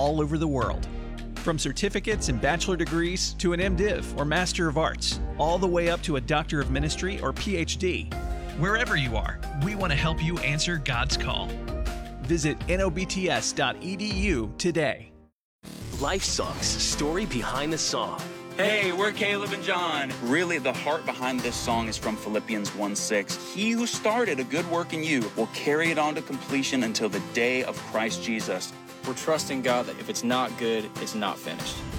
all over the world. From certificates and bachelor degrees to an MDiv or Master of Arts, all the way up to a Doctor of Ministry or PhD. Wherever you are, we want to help you answer God's call. Visit nobts.edu today. Life Songs, story behind the song. Hey, we're Caleb and John. Really, the heart behind this song is from Philippians 1:6. He who started a good work in you will carry it on to completion until the day of Christ Jesus. We're trusting God that if it's not good, it's not finished.